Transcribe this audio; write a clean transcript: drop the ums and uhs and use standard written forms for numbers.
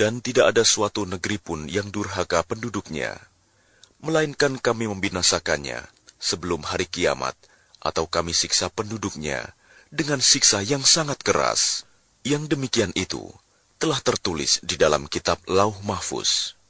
Dan tidak ada suatu negeri pun yang durhaka penduduknya, melainkan kami membinasakannya sebelum hari kiamat, atau kami siksa penduduknya dengan siksa yang sangat keras. Yang demikian itu telah tertulis di dalam kitab Lauh Mahfuz.